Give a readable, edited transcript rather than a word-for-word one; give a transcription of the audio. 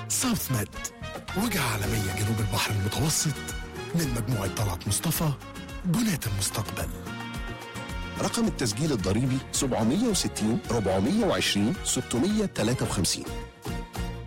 ساوث ميد، وجهة عالمية جنوب البحر المتوسط، من مجموعة طلعت مصطفى. بناة المستقبل. رقم التسجيل الضريبي 760 420 653.